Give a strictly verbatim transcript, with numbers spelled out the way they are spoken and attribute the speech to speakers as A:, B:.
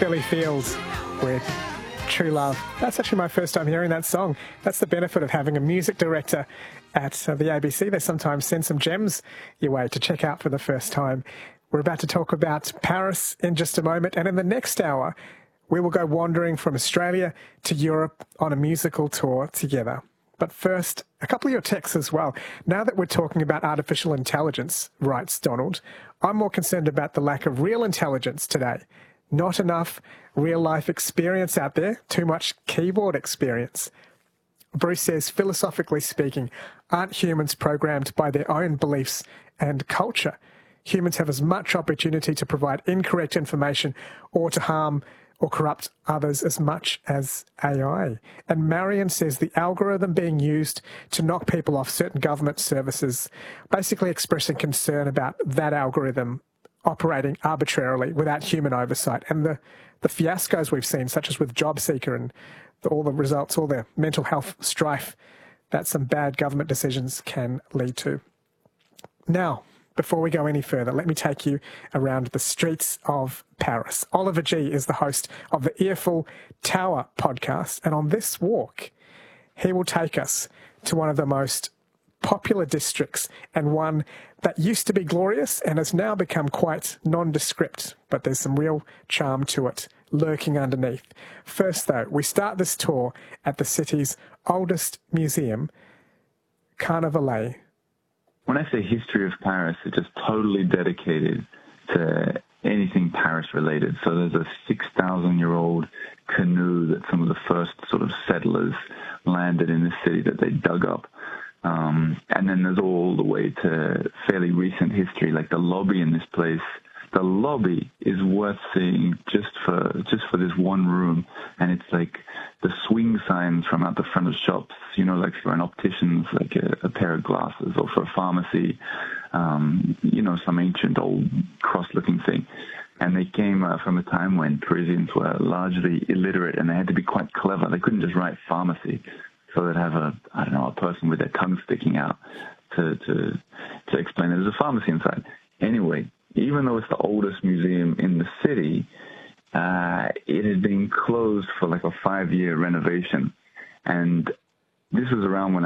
A: Billy Fields with True Love. That's actually my first time hearing that song. That's the benefit of having a music director at uh, the A B C. They sometimes send some gems your way to check out for the first time. We're about to talk about Paris in just a moment, and in the next hour, we will go wandering from Australia to Europe on a musical tour together. But first, a couple of your texts as well. Now that we're talking about artificial intelligence, writes Donald, I'm more concerned about the lack of real intelligence today. Not enough real-life experience out there, too much keyboard experience. Bruce says, philosophically speaking, aren't humans programmed by their own beliefs and culture? Humans have as much opportunity to provide incorrect information or to harm or corrupt others as much as A I. And Marion says the algorithm being used to knock people off certain government services, basically expressing concern about that algorithm operating arbitrarily without human oversight. And the, the fiascos we've seen, such as with JobSeeker and the, all the results, all the mental health strife that some bad government decisions can lead to. Now, before we go any further, let me take you around the streets of Paris. Oliver G. is the host of the Earful Tower podcast, and on this walk, he will take us to one of the most popular districts and one that used to be glorious and has now become quite nondescript, but there's some real charm to it lurking underneath. First, though, we start this tour at the city's oldest museum, Carnavalet.
B: When I say history of Paris, it's just totally dedicated to anything Paris-related. So there's a six thousand year old canoe that some of the first sort of settlers landed in the city that they dug up. Um, and then there's all the way to fairly recent history, like the lobby in this place. The lobby is worth seeing just for just for this one room, and it's like the swing signs from out the front of shops, you know, like for an optician's, like a, a pair of glasses, or for a pharmacy, um, you know, some ancient old cross-looking thing. And they came uh, from a time when Parisians were largely illiterate, and they had to be quite clever. They couldn't just write pharmacy, so they'd have a, I don't know, a person with their tongue sticking out to to to explain there's a pharmacy inside. Anyway, even though it's the oldest museum in the city, uh, it had been closed for like a five-year renovation. And this was around when